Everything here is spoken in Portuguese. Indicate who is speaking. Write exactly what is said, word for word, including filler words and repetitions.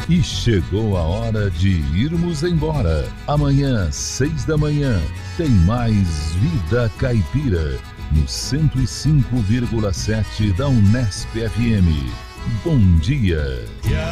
Speaker 1: E chegou a hora de irmos embora. Amanhã, seis da manhã, tem mais Vida Caipira, no cento e cinco vírgula sete da Unesp F M. Bom dia!